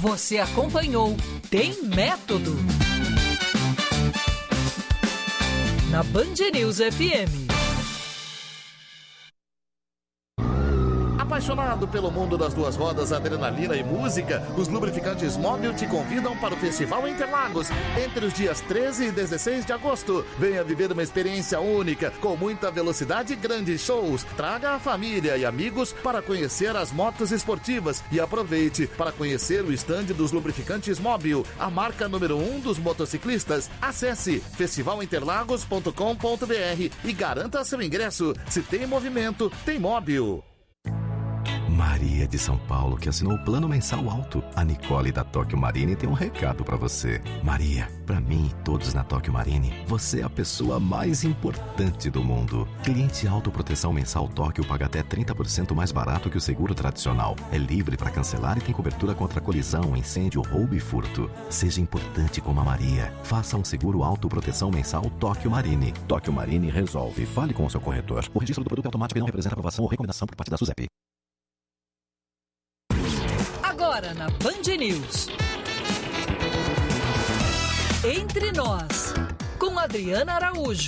Você acompanhou Tem Método na Band News FM. Apaixonado pelo mundo das duas rodas, adrenalina e música, os lubrificantes Mobil te convidam para o Festival Interlagos entre os dias 13 e 16 de agosto. Venha viver uma experiência única, com muita velocidade e grandes shows. Traga a família e amigos para conhecer as motos esportivas e aproveite para conhecer o estande dos lubrificantes Mobil, a marca número 1 dos motociclistas. Acesse festivalinterlagos.com.br e garanta seu ingresso. Se tem movimento, tem Mobil. Maria de São Paulo, que assinou o plano mensal alto. A Nicole da Tóquio Marine tem um recado pra você. Maria, pra mim e todos na Tóquio Marine, você é a pessoa mais importante do mundo. Cliente autoproteção mensal Tóquio paga até 30% mais barato que o seguro tradicional. É livre pra cancelar e tem cobertura contra colisão, incêndio, roubo e furto. Seja importante como a Maria. Faça um seguro autoproteção mensal Tóquio Marine. Tóquio Marine resolve. Fale com o seu corretor. O registro do produto é automático e não representa aprovação ou recomendação por parte da SUSEP. Agora na Band News. Entre Nós, com Adriana Araújo.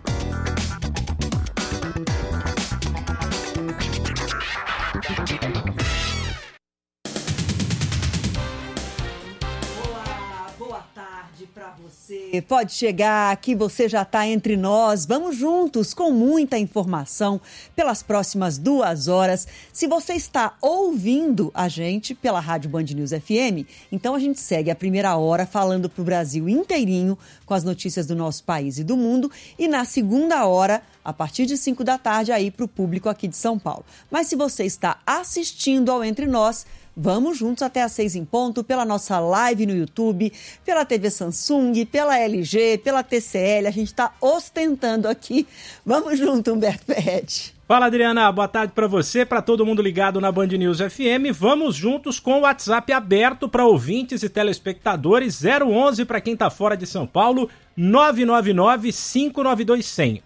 Boa tarde para você. Pode chegar, que você já está entre nós. Vamos juntos com muita informação pelas próximas 2 horas. Se você está ouvindo a gente pela Rádio Band News FM, então a gente segue a primeira hora falando para o Brasil inteirinho com as notícias do nosso país e do mundo. E na segunda hora, a partir de 5 da tarde, aí para o público aqui de São Paulo. Mas se você está assistindo ao Entre Nós, vamos juntos até às 6 em ponto, pela nossa live no YouTube, pela TV Samsung, pela LG, pela TCL. A gente está ostentando aqui. Vamos junto, Humberto Ferretti. Fala, Adriana. Boa tarde para você, para todo mundo ligado na Band News FM. Vamos juntos com o WhatsApp aberto para ouvintes e telespectadores. 011 para quem está fora de São Paulo, 999-592-100.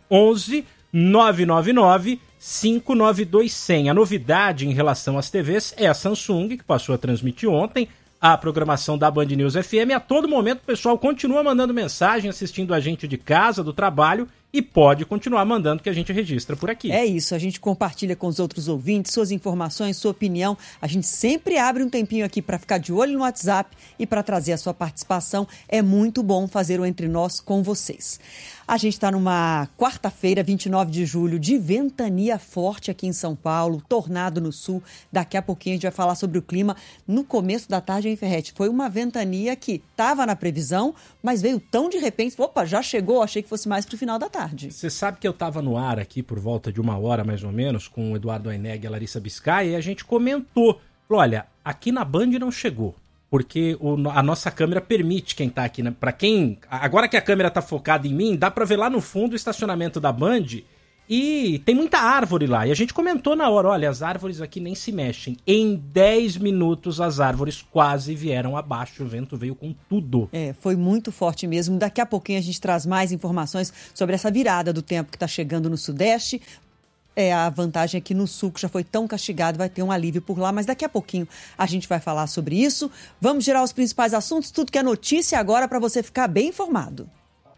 11-999-592-100. A novidade em relação às TVs é a Samsung, que passou a transmitir ontem a programação da Band News FM. A todo momento o pessoal continua mandando mensagem, assistindo a gente de casa, do trabalho, e pode continuar mandando, que a gente registra por aqui. É isso, a gente compartilha com os outros ouvintes suas informações, sua opinião. A gente sempre abre um tempinho aqui para ficar de olho no WhatsApp e para trazer a sua participação. É muito bom fazer o Entre Nós com vocês. A gente está numa quarta-feira, 29 de julho, de ventania forte aqui em São Paulo, tornado no sul. Daqui a pouquinho a gente vai falar sobre o clima. No começo da tarde, hein, Ferretti? Foi uma ventania que estava na previsão, mas veio tão de repente. Opa, já chegou, achei que fosse mais para o final da tarde. Você sabe que eu estava no ar aqui por volta de 1 hora, mais ou menos, com o Eduardo Aineg e a Larissa Biscay, e a gente comentou. Falou, olha, aqui na Band não chegou. Porque a nossa câmera permite quem tá aqui, né? Pra quem... Agora que a câmera tá focada em mim, dá pra ver lá no fundo o estacionamento da Band e tem muita árvore lá. E a gente comentou na hora, olha, as árvores aqui nem se mexem. Em 10 minutos as árvores quase vieram abaixo, o vento veio com tudo. Foi muito forte mesmo. Daqui a pouquinho a gente traz mais informações sobre essa virada do tempo que tá chegando no Sudeste. A vantagem é que no sul, que já foi tão castigado, vai ter um alívio por lá, mas daqui a pouquinho a gente vai falar sobre isso. Vamos girar os principais assuntos, tudo que é notícia agora para você ficar bem informado.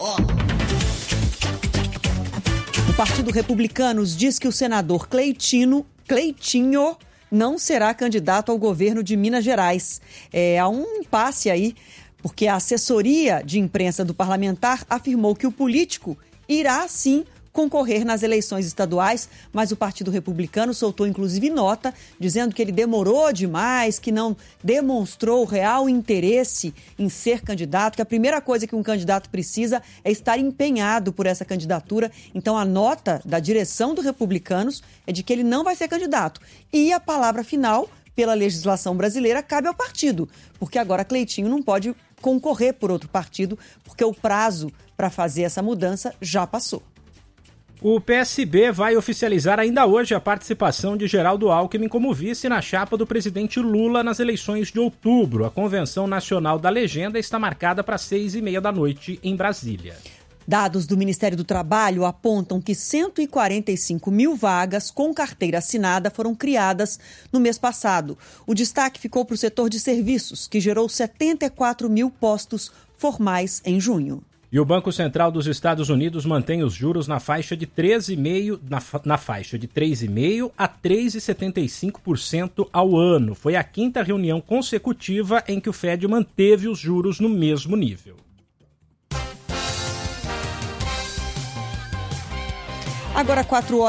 O Partido Republicano diz que o senador Cleitinho não será candidato ao governo de Minas Gerais. Há um impasse aí, porque a assessoria de imprensa do parlamentar afirmou que o político irá sim concorrer nas eleições estaduais, mas o Partido Republicano soltou inclusive nota dizendo que ele demorou demais, que não demonstrou real interesse em ser candidato, que a primeira coisa que um candidato precisa é estar empenhado por essa candidatura. Então a nota da direção do Republicanos é de que ele não vai ser candidato. E a palavra final, pela legislação brasileira, cabe ao partido, porque agora Cleitinho não pode concorrer por outro partido, porque o prazo para fazer essa mudança já passou. O PSB vai oficializar ainda hoje a participação de Geraldo Alckmin como vice na chapa do presidente Lula nas eleições de outubro. A Convenção Nacional da Legenda está marcada para 6h30 da noite em Brasília. Dados do Ministério do Trabalho apontam que 145 mil vagas com carteira assinada foram criadas no mês passado. O destaque ficou para o setor de serviços, que gerou 74 mil postos formais em junho. E o Banco Central dos Estados Unidos mantém os juros na faixa de 3,5% na faixa de 3,5% a 3,75% ao ano. Foi a quinta reunião consecutiva em que o Fed manteve os juros no mesmo nível. Agora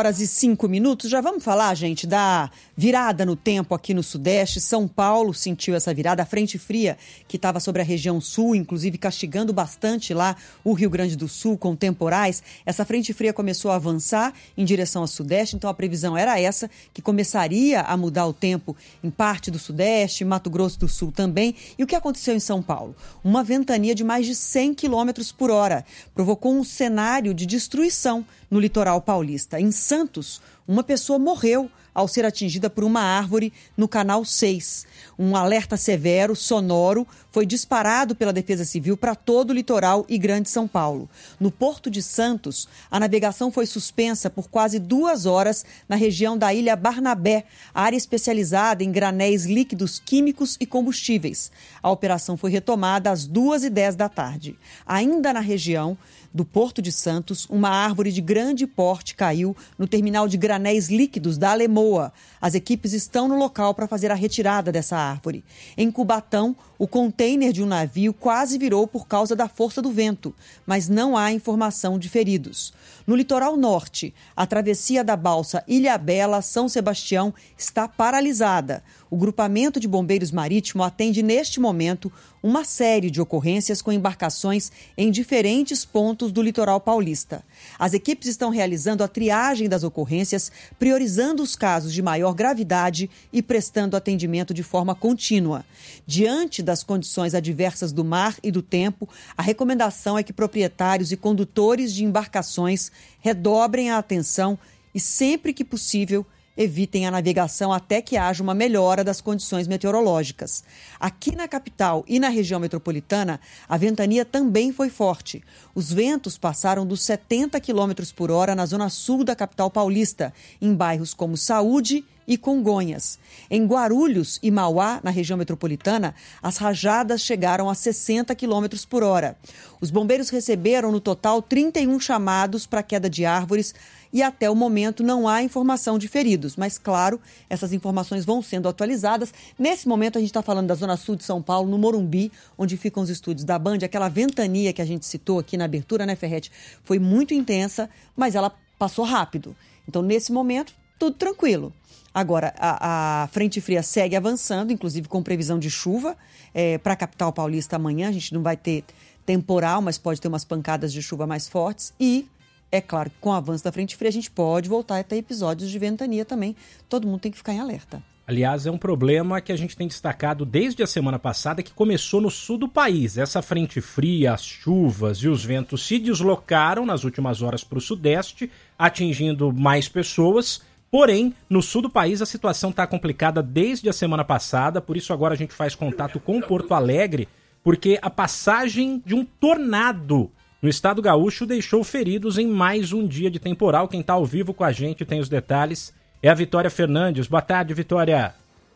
4h05, já vamos falar, gente, da virada no tempo aqui no Sudeste. São Paulo sentiu essa virada, a frente fria que estava sobre a região sul, inclusive castigando bastante lá o Rio Grande do Sul com temporais. Essa frente fria começou a avançar em direção ao Sudeste, então a previsão era essa, que começaria a mudar o tempo em parte do Sudeste, Mato Grosso do Sul também. E o que aconteceu em São Paulo? Uma ventania de mais de 100 km por hora provocou um cenário de destruição no litoral paulista. Em Santos, uma pessoa morreu ao ser atingida por uma árvore no Canal 6. Um alerta severo, sonoro, foi disparado pela Defesa Civil para todo o litoral e Grande São Paulo. No Porto de Santos, a navegação foi suspensa por quase 2 horas na região da Ilha Barnabé, área especializada em granéis líquidos químicos e combustíveis. A operação foi retomada às 2h10 da tarde. Ainda na região do Porto de Santos, uma árvore de grande porte caiu no terminal de granéis líquidos da Alemoa. As equipes estão no local para fazer a retirada dessa árvore. Em Cubatão, o container de um navio quase virou por causa da força do vento, mas não há informação de feridos. No litoral norte, a travessia da balsa Ilhabela-São Sebastião está paralisada. O grupamento de bombeiros marítimo atende neste momento uma série de ocorrências com embarcações em diferentes pontos do litoral paulista. As equipes estão realizando a triagem das ocorrências, priorizando os casos de maior gravidade e prestando atendimento de forma contínua. Diante das condições adversas do mar e do tempo, a recomendação é que proprietários e condutores de embarcações redobrem a atenção e, sempre que possível, evitem a navegação até que haja uma melhora das condições meteorológicas. Aqui na capital e na região metropolitana, a ventania também foi forte. Os ventos passaram dos 70 km por hora na zona sul da capital paulista, em bairros como Saúde e Congonhas. Em Guarulhos e Mauá, na região metropolitana, as rajadas chegaram a 60 km por hora. Os bombeiros receberam, no total, 31 chamados para queda de árvores e até o momento não há informação de feridos. Mas, claro, essas informações vão sendo atualizadas. Nesse momento, a gente está falando da zona sul de São Paulo, no Morumbi, onde ficam os estúdios da Band. Aquela ventania que a gente citou aqui na abertura, né, Ferretti? Foi muito intensa, mas ela passou rápido. Então, nesse momento, tudo tranquilo. Agora, a frente fria segue avançando, inclusive com previsão de chuva para a capital paulista amanhã. A gente não vai ter temporal, mas pode ter umas pancadas de chuva mais fortes. E, é claro, que com o avanço da frente fria, a gente pode voltar a ter episódios de ventania também. Todo mundo tem que ficar em alerta. Aliás, é um problema que a gente tem destacado desde a semana passada, que começou no sul do país. Essa frente fria, as chuvas e os ventos se deslocaram nas últimas horas para o sudeste, atingindo mais pessoas. Porém, no sul do país a situação está complicada desde a semana passada, por isso agora a gente faz contato com Porto Alegre, porque a passagem de um tornado no estado gaúcho deixou feridos em mais um dia de temporal. Quem está ao vivo com a gente tem os detalhes, é a Vitória Fernandes. Boa tarde, Vitória.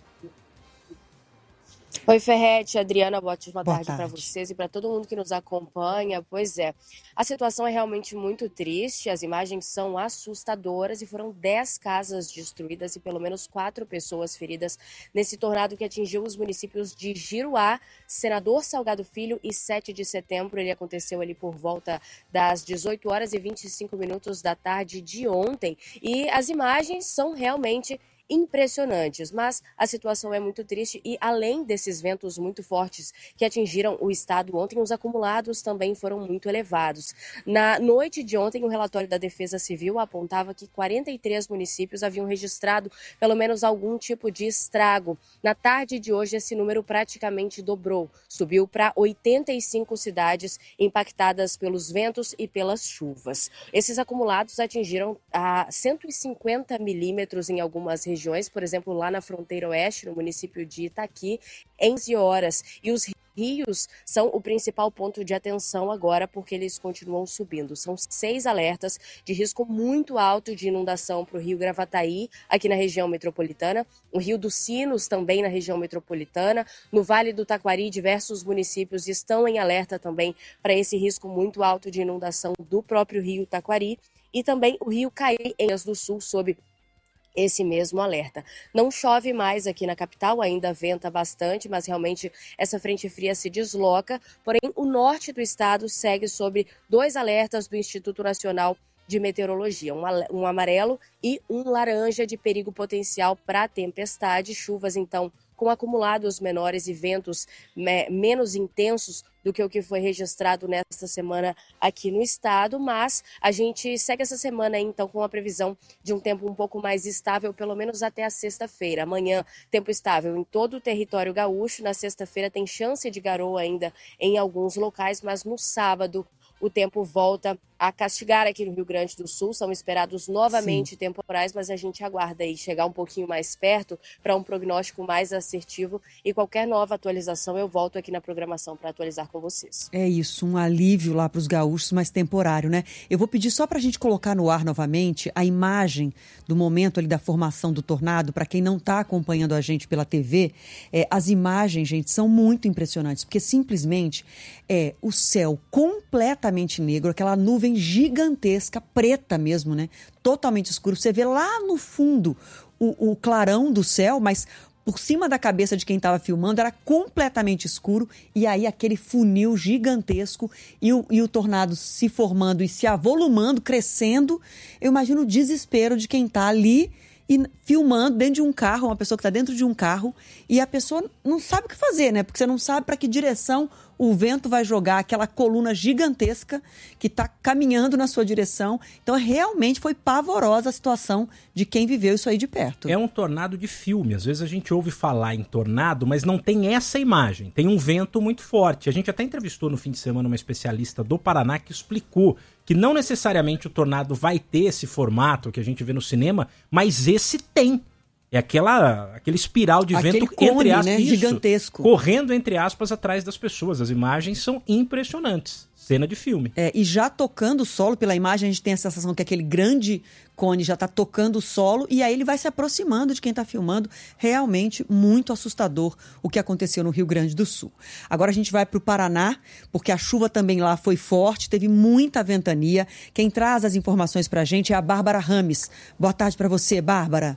Oi, Ferretti, Adriana, boa tarde para vocês e para todo mundo que nos acompanha. Pois é, a situação é realmente muito triste, as imagens são assustadoras e foram 10 casas destruídas e pelo menos 4 pessoas feridas nesse tornado que atingiu os municípios de Giruá, Senador Salgado Filho e 7 de setembro. Ele aconteceu ali por volta das 18h25 da tarde de ontem e as imagens são realmente impressionantes, mas a situação é muito triste e além desses ventos muito fortes que atingiram o estado ontem, os acumulados também foram muito elevados. Na noite de ontem, o relatório da Defesa Civil apontava que 43 municípios haviam registrado pelo menos algum tipo de estrago. Na tarde de hoje, esse número praticamente dobrou, subiu para 85 cidades impactadas pelos ventos e pelas chuvas. Esses acumulados atingiram a 150 milímetros em algumas regiões, por exemplo, lá na fronteira oeste, no município de Itaqui, em 11 horas. E os rios são o principal ponto de atenção agora, porque eles continuam subindo. São 6 alertas de risco muito alto de inundação para o rio Gravataí, aqui na região metropolitana, o rio dos Sinos também na região metropolitana, no Vale do Taquari, diversos municípios estão em alerta também para esse risco muito alto de inundação do próprio rio Taquari, e também o rio Caí, em Ilhas do Sul, sob esse mesmo alerta. Não chove mais aqui na capital, ainda venta bastante, mas realmente essa frente fria se desloca, porém o norte do estado segue sobre 2 alertas do Instituto Nacional de Meteorologia, um amarelo e um laranja de perigo potencial para tempestade, chuvas então com acumulados menores e ventos menos intensos do que o que foi registrado nesta semana aqui no estado, mas a gente segue essa semana então com a previsão de um tempo um pouco mais estável, pelo menos até a sexta-feira. Amanhã, tempo estável em todo o território gaúcho, na sexta-feira tem chance de garoa ainda em alguns locais, mas no sábado o tempo volta a castigar aqui no Rio Grande do Sul. São esperados novamente temporais, mas a gente aguarda aí chegar um pouquinho mais perto para um prognóstico mais assertivo, e qualquer nova atualização eu volto aqui na programação para atualizar com vocês. É isso, um alívio lá para os gaúchos, mas temporário, né? Eu vou pedir só para a gente colocar no ar novamente a imagem do momento ali da formação do tornado, para quem não está acompanhando a gente pela TV. As imagens, gente, são muito impressionantes, porque simplesmente é o céu completamente negro, aquela nuvem gigantesca, preta mesmo, né? Totalmente escuro. Você vê lá no fundo o clarão do céu, mas por cima da cabeça de quem estava filmando era completamente escuro, e aí aquele funil gigantesco e o tornado se formando e se avolumando, crescendo. Eu imagino o desespero de quem está ali e filmando dentro de um carro, uma pessoa que está dentro de um carro, e a pessoa não sabe o que fazer, né? Porque você não sabe para que direção o vento vai jogar aquela coluna gigantesca que está caminhando na sua direção. Então, realmente foi pavorosa a situação de quem viveu isso aí de perto. É um tornado de filme. Às vezes a gente ouve falar em tornado, mas não tem essa imagem. Tem um vento muito forte. A gente até entrevistou no fim de semana uma especialista do Paraná que explicou que não necessariamente o tornado vai ter esse formato que a gente vê no cinema, mas esse tem. É aquele espiral de vento, cone, entre aspas, né? Gigantesco. Correndo, entre aspas, atrás das pessoas. As imagens são impressionantes. Cena de filme. E já tocando o solo, pela imagem a gente tem a sensação que aquele grande cone já está tocando o solo, e aí ele vai se aproximando de quem está filmando. Realmente muito assustador o que aconteceu no Rio Grande do Sul. Agora a gente vai para o Paraná, porque a chuva também lá foi forte, teve muita ventania. Quem traz as informações para a gente é a Bárbara Rames. Boa tarde para você, Bárbara.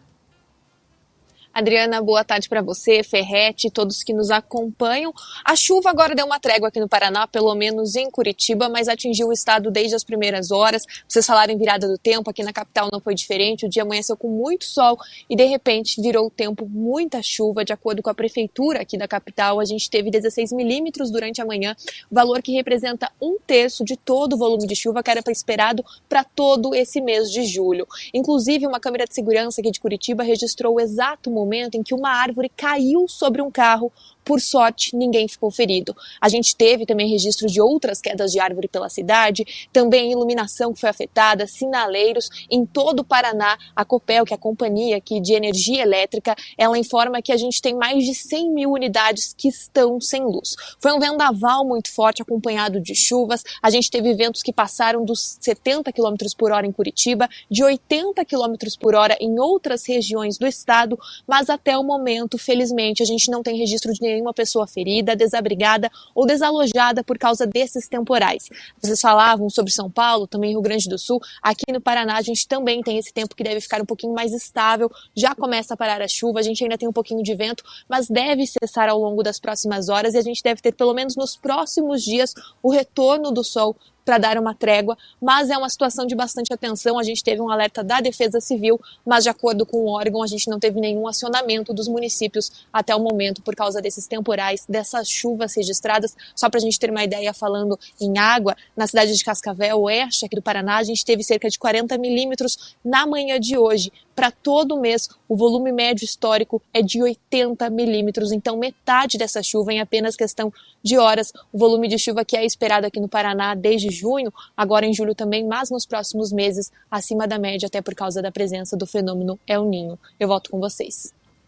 Adriana, boa tarde para você, Ferretti, todos que nos acompanham. A chuva agora deu uma trégua aqui no Paraná, pelo menos em Curitiba, mas atingiu o estado desde as primeiras horas. Vocês falaram em virada do tempo, aqui na capital não foi diferente. O dia amanheceu com muito sol e, de repente, virou o tempo muita chuva. De acordo com a prefeitura aqui da capital, a gente teve 16 milímetros durante a manhã, valor que representa 1/3 de todo o volume de chuva que era esperado para todo esse mês de julho. Inclusive, uma câmera de segurança aqui de Curitiba registrou o exato momento em que uma árvore caiu sobre um carro. Por sorte, ninguém ficou ferido. A gente teve também registro de outras quedas de árvore pela cidade, também iluminação que foi afetada, sinaleiros em todo o Paraná. A Copel, que é a companhia aqui de energia elétrica, ela informa que a gente tem mais de 100 mil unidades que estão sem luz. Foi um vendaval muito forte, acompanhado de chuvas. A gente teve ventos que passaram dos 70 km por hora em Curitiba, de 80 km por hora em outras regiões do estado, mas até o momento, felizmente, a gente não tem registro de nenhuma pessoa ferida, desabrigada ou desalojada por causa desses temporais. Vocês falavam sobre São Paulo, também Rio Grande do Sul. Aqui no Paraná a gente também tem esse tempo que deve ficar um pouquinho mais estável. Já começa a parar a chuva, a gente ainda tem um pouquinho de vento, mas deve cessar ao longo das próximas horas, e a gente deve ter, pelo menos nos próximos dias, o retorno do sol para dar uma trégua, mas é uma situação de bastante atenção. A gente teve um alerta da Defesa Civil, mas de acordo com o órgão, a gente não teve nenhum acionamento dos municípios até o momento por causa desses temporais, dessas chuvas registradas. Só para a gente ter uma ideia, falando em água, na cidade de Cascavel, oeste aqui do Paraná, a gente teve cerca de 40 milímetros na manhã de hoje. Para todo mês, o volume médio histórico é de 80 milímetros, então metade dessa chuva em apenas questão de horas. O volume de chuva que é esperado aqui no Paraná desde junho, agora em julho também, mas nos próximos meses acima da média, até por causa da presença do fenômeno El Niño. Eu volto com vocês.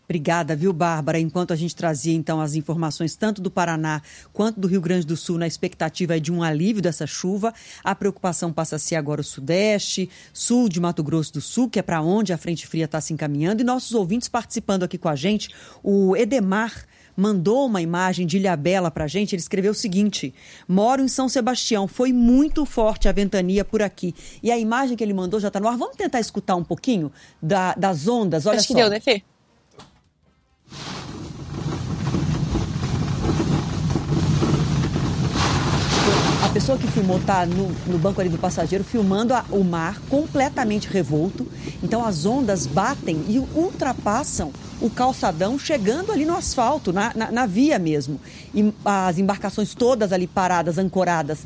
Obrigada, viu, Bárbara? Enquanto a gente trazia, então, as informações tanto do Paraná quanto do Rio Grande do Sul na expectativa de um alívio dessa chuva, a preocupação passa a ser agora o Sudeste, Sul de Mato Grosso do Sul, que é para onde a frente fria está se encaminhando, e nossos ouvintes participando aqui com a gente. O Edemar mandou uma imagem de Ilhabela para a gente. Ele escreveu o seguinte: moro em São Sebastião, foi muito forte a ventania por aqui. E a imagem que ele mandou já está no ar. Vamos tentar escutar um pouquinho das ondas? Olha Acho só. que deu, né, Fê? A pessoa que filmou está no banco ali do passageiro, filmando o mar completamente revolto. Então as ondas batem e ultrapassam o calçadão, chegando ali no asfalto, na via mesmo. E as embarcações todas ali paradas, ancoradas,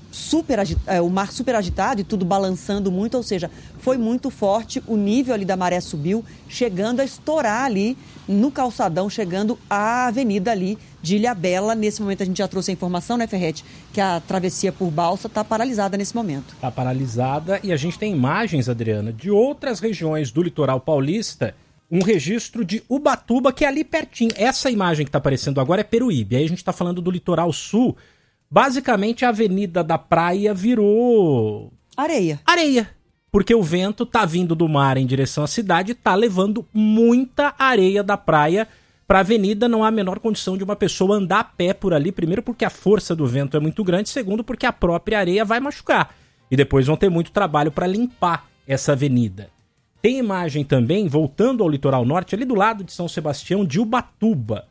o mar super agitado e tudo balançando muito, ou seja, foi muito forte, o nível ali da maré subiu, chegando a estourar ali no calçadão, chegando à avenida ali de Ilhabela. Nesse momento a gente já trouxe a informação, né, Ferretti, que a travessia por balsa está paralisada nesse momento. Está paralisada e a gente tem imagens, Adriana, de outras regiões do litoral paulista, um registro de Ubatuba, que é ali pertinho. Essa imagem que está aparecendo agora é Peruíbe, aí a gente está falando do litoral sul. Basicamente, a avenida da praia virou areia. Porque o vento tá vindo do mar em direção à cidade e tá levando muita areia da praia para a avenida. Não há a menor condição de uma pessoa andar a pé por ali. Primeiro, porque a força do vento é muito grande. Segundo, porque a própria areia vai machucar. E depois vão ter muito trabalho para limpar essa avenida. Tem imagem também, voltando ao litoral norte, ali do lado de São Sebastião, de Ubatuba.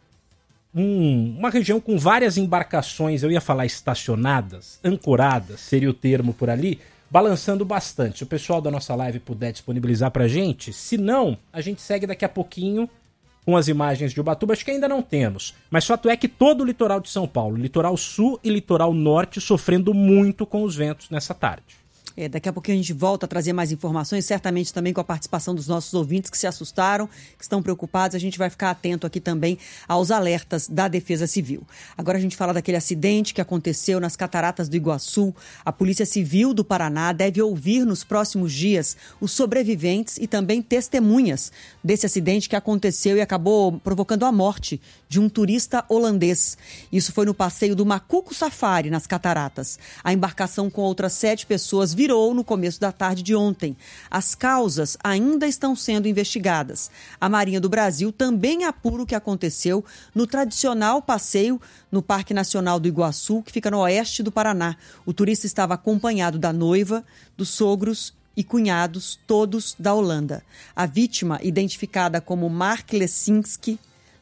Uma região com várias embarcações, eu ia falar estacionadas, ancoradas, seria o termo por ali, balançando bastante. Se o pessoal da nossa live puder disponibilizar pra gente, se não, a gente segue daqui a pouquinho com as imagens de Ubatuba, acho que ainda não temos. Mas fato é que todo o litoral de São Paulo, litoral sul e litoral norte, sofrendo muito com os ventos nessa tarde. Daqui a pouquinho a gente volta a trazer mais informações, certamente também com a participação dos nossos ouvintes que se assustaram, que estão preocupados. A gente vai ficar atento aqui também aos alertas da Defesa Civil. Agora a gente fala daquele acidente que aconteceu nas Cataratas do Iguaçu. A Polícia Civil do Paraná deve ouvir nos próximos dias os sobreviventes e também testemunhas desse acidente que aconteceu e acabou provocando a morte de um turista holandês. Isso foi no passeio do Macuco Safari, nas Cataratas. A embarcação com outras 7 pessoas virou no começo da tarde de ontem. As causas ainda estão sendo investigadas. A Marinha do Brasil também apura o que aconteceu no tradicional passeio no Parque Nacional do Iguaçu, que fica no oeste do Paraná. O turista estava acompanhado da noiva, dos sogros e cunhados, todos da Holanda. A vítima, identificada como Mark Lesinski,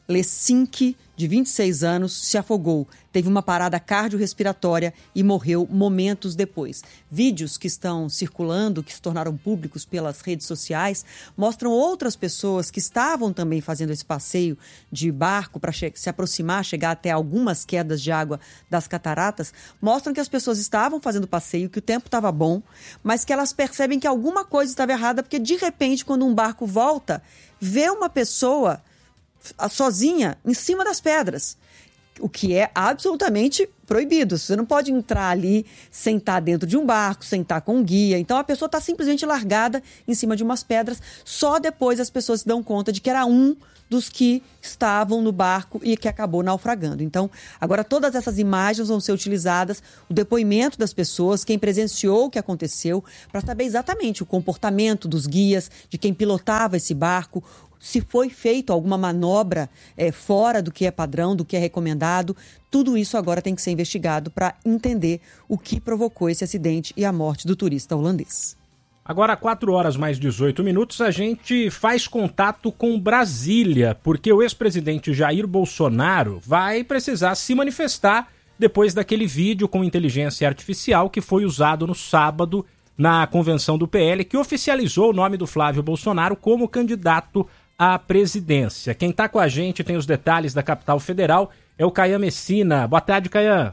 de 26 anos, se afogou, teve uma parada cardiorrespiratória e morreu momentos depois. Vídeos que estão circulando, que se tornaram públicos pelas redes sociais, mostram outras pessoas que estavam também fazendo esse passeio de barco para se aproximar, chegar até algumas quedas de água das cataratas, mostram que as pessoas estavam fazendo passeio, que o tempo estava bom, mas que elas percebem que alguma coisa estava errada, porque de repente, quando um barco volta, vê uma pessoa sozinha em cima das pedras, o que é absolutamente proibido. Você não pode entrar ali, sentar dentro de um barco, sentar com um guia. Então a pessoa está simplesmente largada em cima de umas pedras. Só depois as pessoas se dão conta de que era um dos que estavam no barco e que acabou naufragando. Então, agora todas essas imagens vão ser utilizadas, o depoimento das pessoas, quem presenciou o que aconteceu, para saber exatamente o comportamento dos guias, de quem pilotava esse barco, se foi feito alguma manobra fora do que é padrão, do que é recomendado. Tudo isso agora tem que ser investigado para entender o que provocou esse acidente e a morte do turista holandês. Agora, 4 horas mais 18 minutos, a gente faz contato com Brasília, porque o ex-presidente Jair Bolsonaro vai precisar se manifestar depois daquele vídeo com inteligência artificial que foi usado no sábado na convenção do PL, que oficializou o nome do Flávio Bolsonaro como candidato à presidência. Quem está com a gente, tem os detalhes da capital federal, é o Caian Messina. Boa tarde, Caian.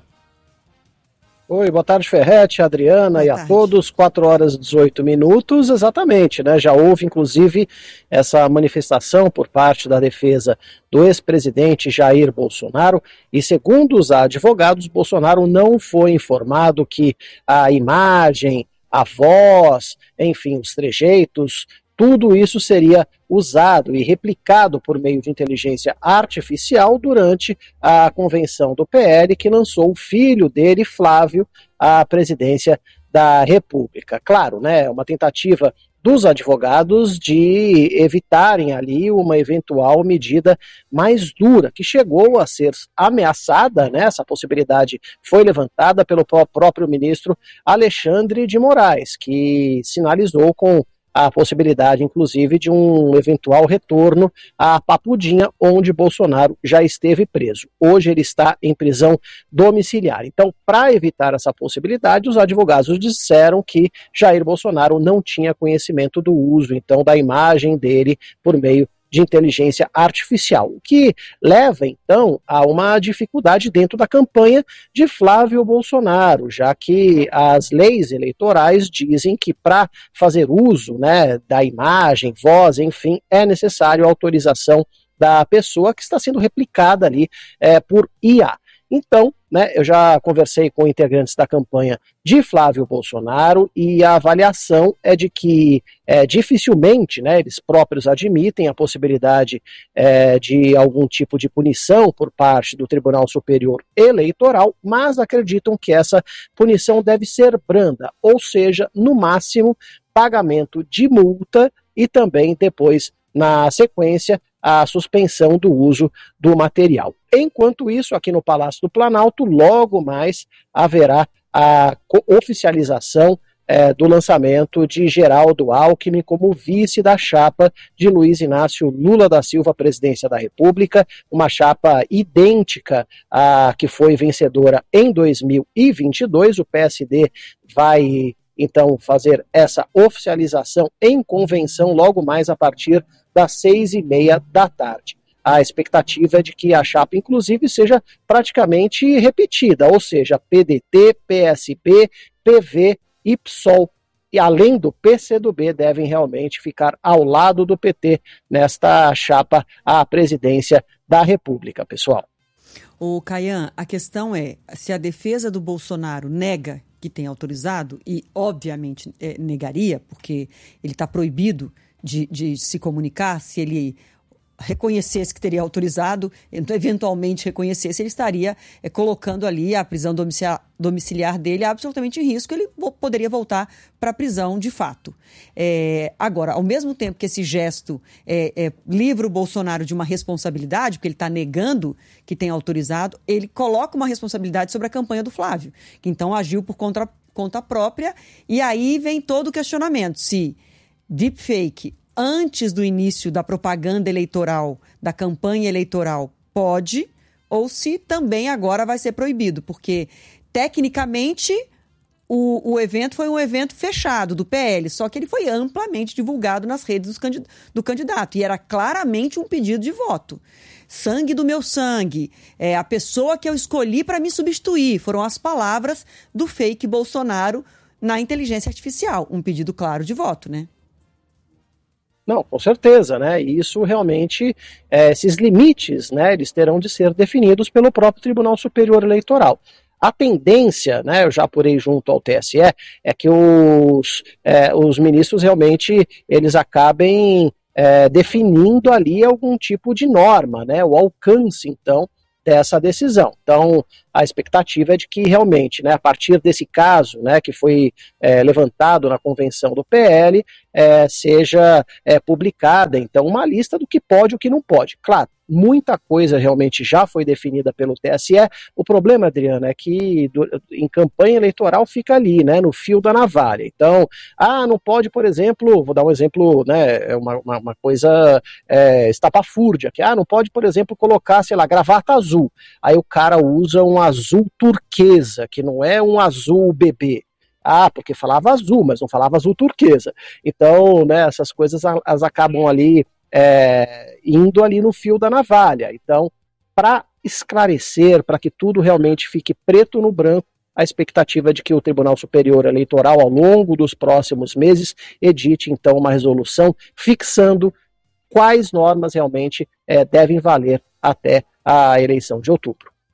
Oi, boa tarde, Ferretti, Adriana e a todos. 4 horas e 18 minutos, exatamente, né? Já houve, inclusive, essa manifestação por parte da defesa do ex-presidente Jair Bolsonaro e, segundo os advogados, Bolsonaro não foi informado que a imagem, a voz, enfim, os trejeitos tudo isso seria usado e replicado por meio de inteligência artificial durante a convenção do PL, que lançou o filho dele, Flávio, à presidência da República. Claro, né, uma tentativa dos advogados de evitarem ali uma eventual medida mais dura, que chegou a ser ameaçada, né? Essa possibilidade foi levantada pelo próprio ministro Alexandre de Moraes, que sinalizou com a possibilidade, inclusive, de um eventual retorno à Papudinha, onde Bolsonaro já esteve preso. Hoje ele está em prisão domiciliar. Então, para evitar essa possibilidade, os advogados disseram que Jair Bolsonaro não tinha conhecimento do uso, então, da imagem dele por meio de inteligência artificial, o que leva, então, a uma dificuldade dentro da campanha de Flávio Bolsonaro, já que as leis eleitorais dizem que para fazer uso, né, da imagem, voz, enfim, é necessário a autorização da pessoa que está sendo replicada ali por IA. Então, né, eu já conversei com integrantes da campanha de Flávio Bolsonaro e a avaliação é de que dificilmente, né, eles próprios admitem a possibilidade de algum tipo de punição por parte do Tribunal Superior Eleitoral, mas acreditam que essa punição deve ser branda, ou seja, no máximo, pagamento de multa e também depois, na sequência, a suspensão do uso do material. Enquanto isso, aqui no Palácio do Planalto, logo mais haverá a oficialização do lançamento de Geraldo Alckmin como vice da chapa de Luiz Inácio Lula da Silva à presidência da República, uma chapa idêntica à que foi vencedora em 2022. O PSD vai, então, fazer essa oficialização em convenção logo mais a partir das 6h30 da tarde. A expectativa é de que a chapa, inclusive, seja praticamente repetida, ou seja, PDT, PSB, PV e PSOL, e além do PCdoB, devem realmente ficar ao lado do PT nesta chapa à presidência da República, pessoal. O Caian, a questão é, se a defesa do Bolsonaro nega que tem autorizado, e obviamente negaria, porque ele está proibido de se comunicar, se ele reconhecesse que teria autorizado, então eventualmente reconhecesse, ele estaria colocando ali a prisão domiciliar dele absolutamente em risco, ele poderia voltar para a prisão de fato. Agora, ao mesmo tempo que esse gesto livra o Bolsonaro de uma responsabilidade, porque ele está negando que tem autorizado, ele coloca uma responsabilidade sobre a campanha do Flávio, que então agiu por conta própria, e aí vem todo o questionamento, se deepfake antes do início da propaganda eleitoral, da campanha eleitoral, pode, ou se também agora vai ser proibido, porque tecnicamente o evento foi um evento fechado do PL, só que ele foi amplamente divulgado nas redes do candidato, e era claramente um pedido de voto. Sangue do meu sangue, a pessoa que eu escolhi para me substituir, foram as palavras do fake Bolsonaro na inteligência artificial, um pedido claro de voto, né? Não, com certeza, né? E isso realmente, esses limites, né, eles terão de ser definidos pelo próprio Tribunal Superior Eleitoral. A tendência, né, eu já apurei junto ao TSE, é que os ministros realmente eles acabem definindo ali algum tipo de norma, né, o alcance, então, dessa decisão. Então, a expectativa é de que realmente, né, a partir desse caso, né, que foi levantado na convenção do PL, seja publicada, então, uma lista do que pode e o que não pode. Claro, muita coisa realmente já foi definida pelo TSE. O problema, Adriana, é que em campanha eleitoral fica ali, né, no fio da navalha. Então, não pode, por exemplo, vou dar um exemplo, né, uma coisa estapafúrdia, que não pode, por exemplo, colocar, sei lá, gravata azul. Aí o cara usa um azul turquesa, que não é um azul bebê. Porque falava azul, mas não falava azul turquesa. Então, né, essas coisas elas acabam ali indo ali no fio da navalha. Então, para esclarecer, para que tudo realmente fique preto no branco, a expectativa é de que o Tribunal Superior Eleitoral, ao longo dos próximos meses, edite, então, uma resolução fixando quais normas realmente devem valer até a eleição de outubro.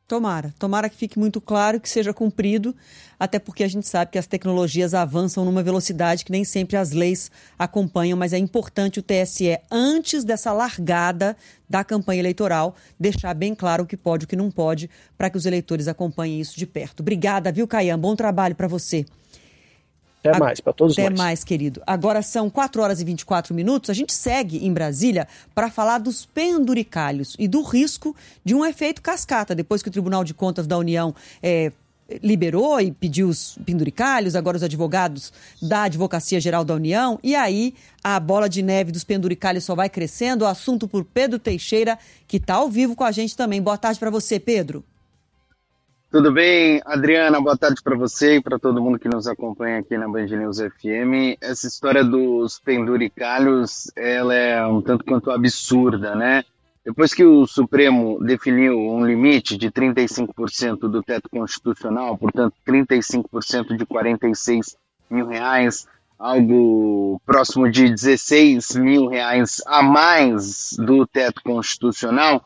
Tomara que fique muito claro, que seja cumprido, até porque a gente sabe que as tecnologias avançam numa velocidade que nem sempre as leis acompanham, mas é importante o TSE, antes dessa largada da campanha eleitoral, deixar bem claro o que pode e o que não pode, para que os eleitores acompanhem isso de perto. Obrigada, viu, Caian? Bom trabalho para você. Até mais, para todos nós. Até mais, querido. Agora são 4h24. A gente segue em Brasília para falar dos penduricalhos e do risco de um efeito cascata. Depois que o Tribunal de Contas da União liberou e pediu os penduricalhos, agora os advogados da Advocacia Geral da União, e aí a bola de neve dos penduricalhos só vai crescendo. O assunto por Pedro Teixeira, que está ao vivo com a gente também. Boa tarde para você, Pedro. Tudo bem, Adriana? Boa tarde para você e para todo mundo que nos acompanha aqui na Band News FM. Essa história dos penduricalhos, ela é um tanto quanto absurda, né? Depois que o Supremo definiu um limite de 35% do teto constitucional, portanto 35% de R$46 mil, algo próximo de R$16 mil a mais do teto constitucional,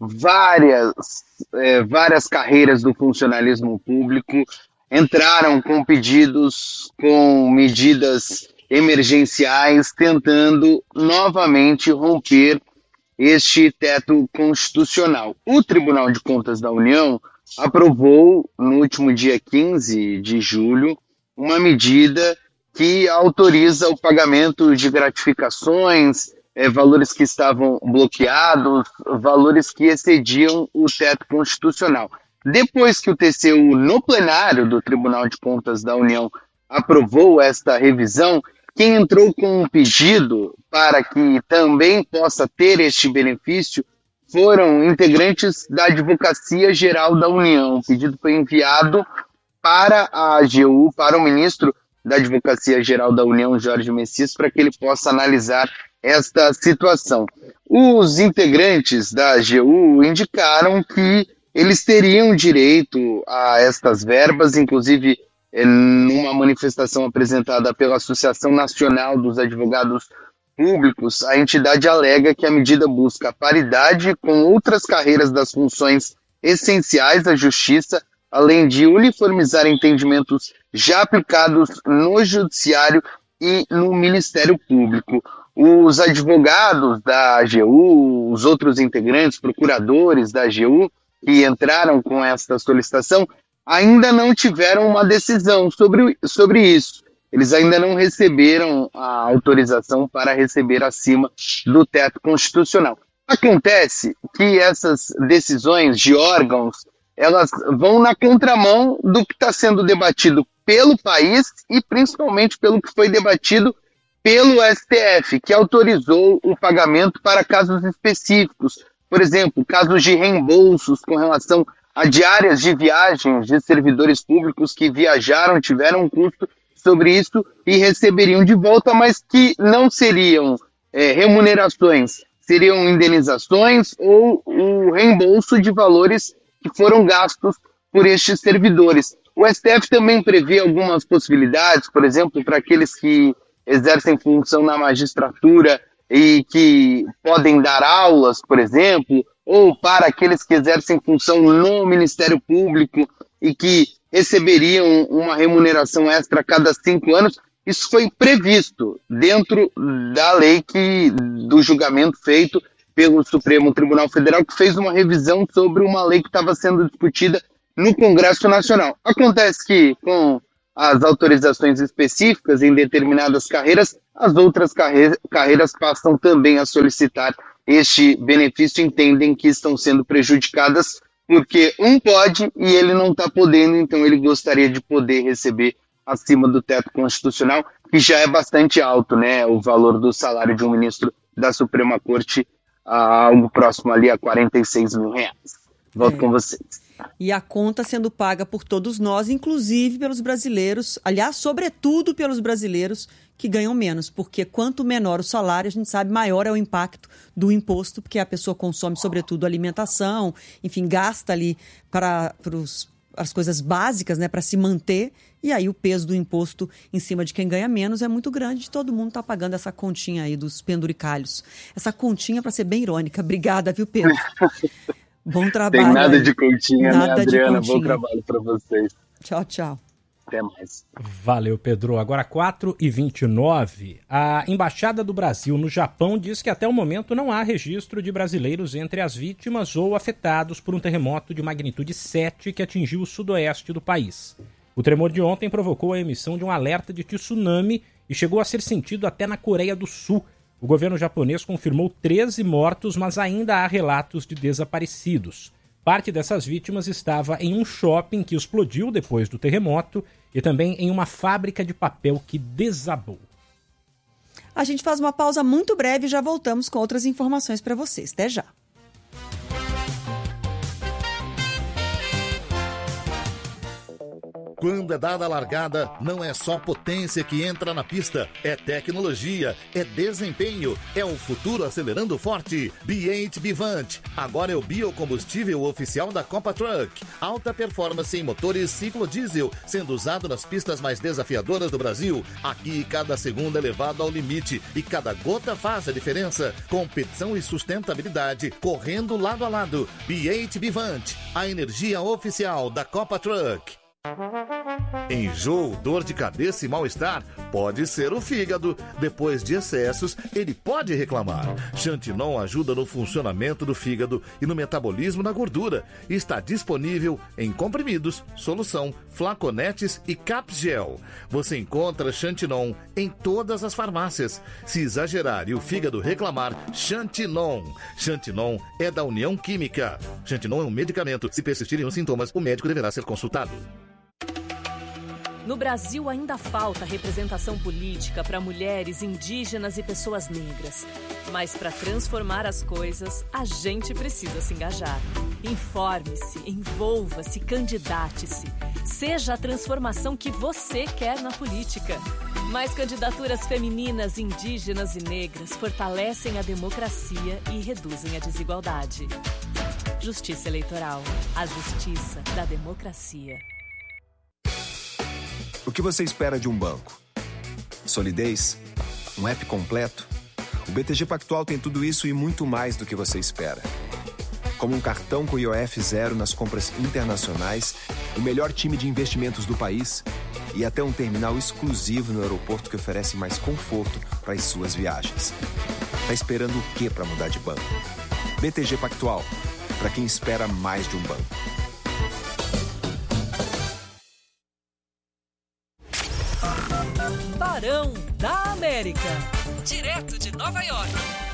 várias carreiras do funcionalismo público entraram com pedidos, com medidas emergenciais, tentando novamente romper este teto constitucional. O Tribunal de Contas da União aprovou, no último dia 15 de julho, uma medida que autoriza o pagamento de gratificações, valores que estavam bloqueados, valores que excediam o teto constitucional. Depois que o TCU, no plenário do Tribunal de Contas da União, aprovou esta revisão, quem entrou com um pedido para que também possa ter este benefício foram integrantes da Advocacia Geral da União. O pedido foi enviado para a AGU, para o ministro da Advocacia Geral da União, Jorge Messias, para que ele possa analisar esta situação. Os integrantes da AGU indicaram que eles teriam direito a estas verbas, inclusive numa manifestação apresentada pela Associação Nacional dos Advogados Públicos, a entidade alega que a medida busca paridade com outras carreiras das funções essenciais da Justiça, além de uniformizar entendimentos já aplicados no Judiciário e no Ministério Público. Os advogados da AGU, os outros integrantes, procuradores da AGU, que entraram com esta solicitação, ainda não tiveram uma decisão sobre isso. Eles ainda não receberam a autorização para receber acima do teto constitucional. Acontece que essas decisões de órgãos, elas vão na contramão do que está sendo debatido pelo país e principalmente pelo que foi debatido pelo STF, que autorizou o pagamento para casos específicos. Por exemplo, casos de reembolsos com relação a diárias de viagens de servidores públicos que viajaram, tiveram um custo sobre isso e receberiam de volta, mas que não seriam remunerações, seriam indenizações ou o reembolso de valores que foram gastos por estes servidores. O STF também prevê algumas possibilidades, por exemplo, para aqueles que exercem função na magistratura e que podem dar aulas, por exemplo, ou para aqueles que exercem função no Ministério Público e que receberiam uma remuneração extra a cada 5 anos. Isso foi previsto dentro da lei do julgamento feito pelo Supremo Tribunal Federal, que fez uma revisão sobre uma lei que estava sendo discutida no Congresso Nacional. Acontece que, com as autorizações específicas em determinadas carreiras, as outras carreiras passam também a solicitar este benefício, entendem que estão sendo prejudicadas porque um pode e ele não está podendo, então ele gostaria de poder receber acima do teto constitucional, que já é bastante alto, né? O valor do salário de um ministro da Suprema Corte, algo próximo ali a R$46 mil. Volto com vocês. E a conta sendo paga por todos nós, inclusive pelos brasileiros, aliás, sobretudo pelos brasileiros que ganham menos, porque quanto menor o salário, a gente sabe, maior é o impacto do imposto, porque a pessoa consome, sobretudo, alimentação, enfim, gasta ali para as coisas básicas, né, para se manter, e aí o peso do imposto em cima de quem ganha menos é muito grande, todo mundo está pagando essa continha aí dos penduricalhos. Essa continha para ser bem irônica. Obrigada, viu, Pedro? Bom trabalho. Tem nada aí. de continha, nada né, Adriana? De bom trabalho para vocês. Tchau, tchau. Até mais. Valeu, Pedro. Agora 4h29. A Embaixada do Brasil no Japão diz que até o momento não há registro de brasileiros entre as vítimas ou afetados por um terremoto de magnitude 7 que atingiu o sudoeste do país. O tremor de ontem provocou a emissão de um alerta de tsunami e chegou a ser sentido até na Coreia do Sul. O governo japonês confirmou 13 mortos, mas ainda há relatos de desaparecidos. Parte dessas vítimas estava em um shopping que explodiu depois do terremoto e também em uma fábrica de papel que desabou. A gente faz uma pausa muito breve e já voltamos com outras informações para vocês. Até já. Quando é dada a largada, não é só potência que entra na pista, é tecnologia, é desempenho, é o futuro acelerando forte. B8 Bivante, agora é o biocombustível oficial da Copa Truck. Alta performance em motores ciclo diesel, sendo usado nas pistas mais desafiadoras do Brasil. Aqui, cada segundo é levado ao limite e cada gota faz a diferença. Competição e sustentabilidade, correndo lado a lado. B8 Bivante, a energia oficial da Copa Truck. Enjoo, dor de cabeça e mal-estar pode ser o fígado. Depois de excessos, ele pode reclamar. Xantinon ajuda no funcionamento do fígado e no metabolismo da gordura. Está disponível em comprimidos, solução, flaconetes e capgel. Você encontra Xantinon em todas as farmácias. Se exagerar e o fígado reclamar, Xantinon. Xantinon é da União Química. Xantinon é um medicamento. Se persistirem os sintomas, o médico deverá ser consultado. No Brasil ainda falta representação política para mulheres, indígenas e pessoas negras. Mas para transformar as coisas, a gente precisa se engajar. Informe-se, envolva-se, candidate-se. Seja a transformação que você quer na política. Mais candidaturas femininas, indígenas e negras fortalecem a democracia e reduzem a desigualdade. Justiça Eleitoral. A justiça da democracia. O que você espera de um banco? Solidez? Um app completo? O BTG Pactual tem tudo isso e muito mais do que você espera. Como um cartão com IOF zero nas compras internacionais, o melhor time de investimentos do país e até um terminal exclusivo no aeroporto que oferece mais conforto para as suas viagens. Tá esperando o quê para mudar de banco? BTG Pactual, para quem espera mais de um banco. Barão da América, direto de Nova York.